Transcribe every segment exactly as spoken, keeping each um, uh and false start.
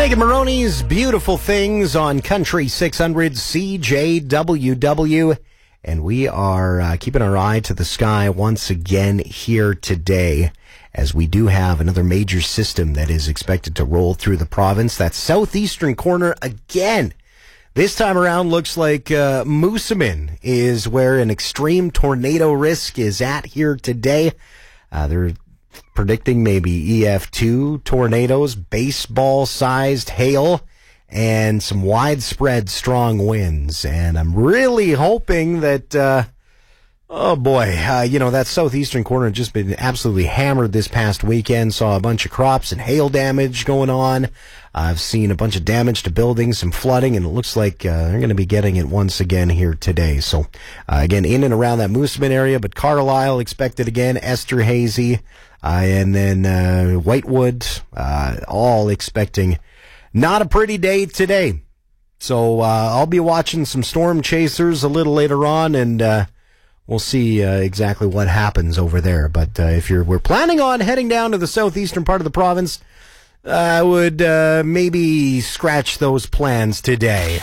Megan Maroney's Beautiful Things on Country six hundred C J W W. And we are uh, keeping our eye to the sky once again here today, as we do have another major system that is expected to roll through the province. That southeastern corner again. This time around looks like uh, Moosomin is where an extreme tornado risk is at here today. Uh, they're predicting maybe E F two tornadoes, baseball-sized hail, and some widespread strong winds. And I'm really hoping that, uh, oh boy, uh, you know, that southeastern corner has just been absolutely hammered this past weekend. Saw a bunch of crops and hail damage going on. I've seen a bunch of damage to buildings, some flooding, and it looks like uh, they're going to be getting it once again here today. So, uh, again, in and around that Moosomin area, but Carlisle expected again, Esterhazy, uh, and then uh, Whitewood, uh, all expecting not a pretty day today. So uh, I'll be watching some storm chasers a little later on, and uh, we'll see uh, exactly what happens over there. But uh, if you're we're planning on heading down to the southeastern part of the province, I would uh, maybe scratch those plans today.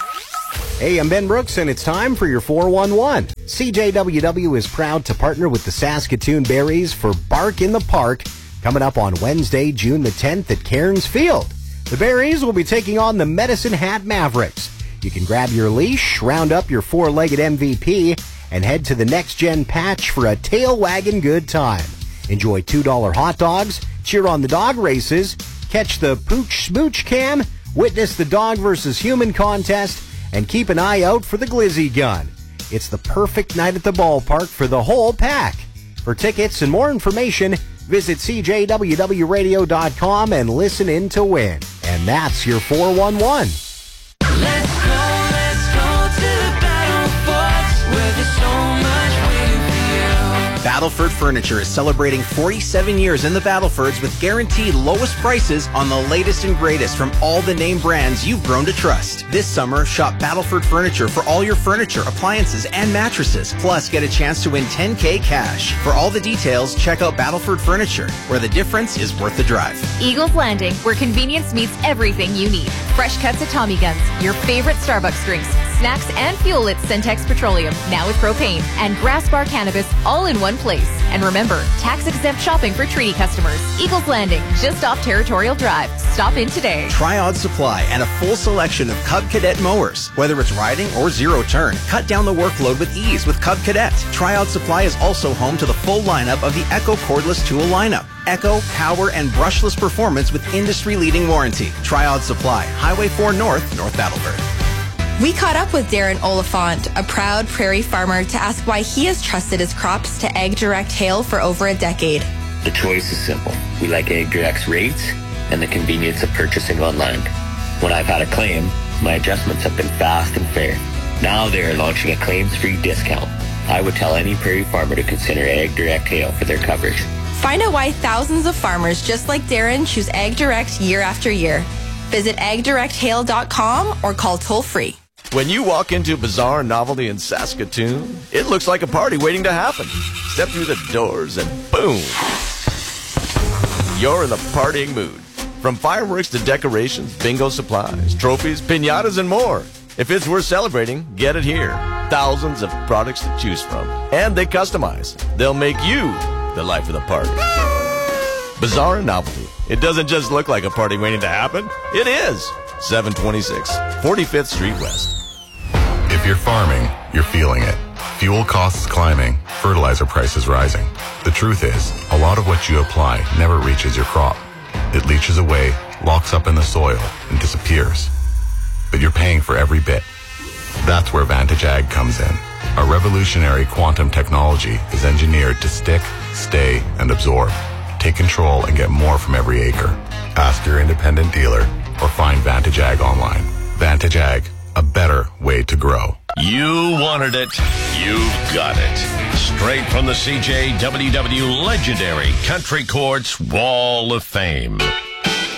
Hey, I'm Ben Brooks, and it's time for your four one one. C J W W is proud to partner with the Saskatoon Berries for Bark in the Park, coming up on Wednesday, June the tenth at Cairns Field. The Berries will be taking on the Medicine Hat Mavericks. You can grab your leash, round up your four-legged M V P, and head to the Next Gen Patch for a tail-wagging good time. Enjoy two dollar hot dogs, cheer on the dog races, catch the Pooch Smooch Cam, witness the dog versus human contest, and keep an eye out for the Glizzy Gun. It's the perfect night at the ballpark for the whole pack. For tickets and more information, visit C J W W radio dot com and listen in to win. And that's your four one one. Let's go, let's go to the battle forts where there's so much waiting for you. Battleford Furniture is celebrating forty-seven years in the Battlefords with guaranteed lowest prices on the latest and greatest from all the name brands you've grown to trust. This summer, shop Battleford Furniture for all your furniture, appliances, and mattresses. Plus, get a chance to win ten K cash. For all the details, check out Battleford Furniture, where the difference is worth the drive. Eagles Landing, where convenience meets everything you need. Fresh cuts at Tommy Guns, your favorite Starbucks drinks, snacks, and fuel at Centex Petroleum, now with propane, and Grass Bar Cannabis, all in one place. And remember, tax-exempt shopping for treaty customers. Eagles Landing, just off Territorial Drive. Stop in today. Triod Supply and a full selection of Cub Cadet mowers. Whether it's riding or zero turn, cut down the workload with ease with Cub Cadet. Triod Supply is also home to the full lineup of the Echo cordless tool lineup. Echo, power, and brushless performance with industry-leading warranty. Triod Supply, Highway four North, North Battleford. We caught up with Darren Oliphant, a proud prairie farmer, to ask why he has trusted his crops to AgDirect Hail for over a decade. The choice is simple. We like AgDirect's rates and the convenience of purchasing online. When I've had a claim, my adjustments have been fast and fair. Now they are launching a claims-free discount. I would tell any prairie farmer to consider AgDirect Hail for their coverage. Find out why thousands of farmers just like Darren choose AgDirect year after year. Visit ag direct hail dot com or call toll-free. When you walk into Bazaar Novelty in Saskatoon, it looks like a party waiting to happen. Step through the doors and boom, you're in the partying mood. From fireworks to decorations, bingo supplies, trophies, piñatas, and more. If it's worth celebrating, get it here. Thousands of products to choose from. And they customize. They'll make you the life of the party. Bazaar Novelty. It doesn't just look like a party waiting to happen. It is. seven twenty-six forty-fifth Street West. If you're farming, you're feeling it. Fuel costs climbing, fertilizer prices rising. The truth is, a lot of what you apply never reaches your crop. It leaches away, locks up in the soil, and disappears. But you're paying for every bit. That's where Vantage Ag comes in. Our revolutionary quantum technology is engineered to stick, stay, and absorb. Take control and get more from every acre. Ask your independent dealer or find Vantage Ag online. Vantage Ag, a better way to grow. You wanted it. You've got it. Straight from the C J W W legendary Country Courts Wall of Fame.